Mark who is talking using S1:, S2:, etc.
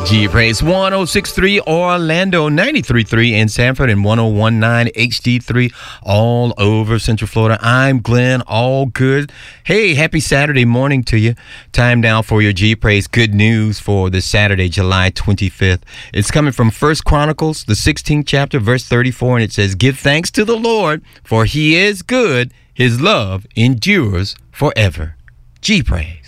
S1: G Praise 106.3 Orlando, 93.3 in Sanford, and 101.9 HD3 all over Central Florida. I'm Glenn, all good. Hey, happy Saturday morning to you. Time now for your G Praise good news for this Saturday, July 25th. It's coming from 1 Chronicles, the 16th chapter, verse 34, and it says, "Give thanks to the Lord, for he is good. His love endures forever." G Praise.